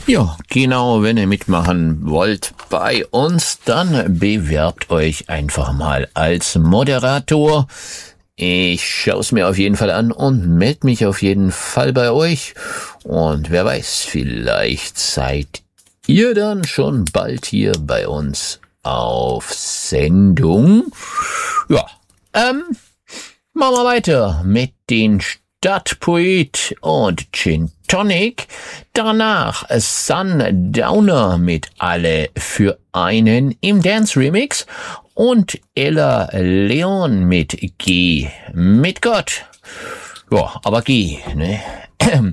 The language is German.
Ja, genau, wenn ihr mitmachen wollt bei uns, dann bewerbt euch einfach mal als Moderator. Ich schaue es mir auf jeden Fall an und melde mich auf jeden Fall bei euch. Und wer weiß, vielleicht seid ihr dann schon bald hier bei uns auf Sendung. Ja, machen wir weiter mit den Stadtpoet und Gin Tonic. Danach Sundowner mit Alle für einen im Dance Remix und Ella Leon mit Geh mit Gott. Ja, aber geh, ne?